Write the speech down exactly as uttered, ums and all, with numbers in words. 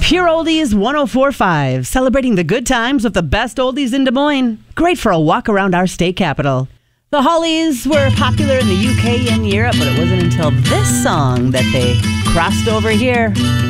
Pure Oldies one oh four point five, celebrating the good times with the best oldies in Des Moines. Great for a walk around our state capital. The Hollies were popular in the U K and Europe, but it wasn't until this song that they crossed over here.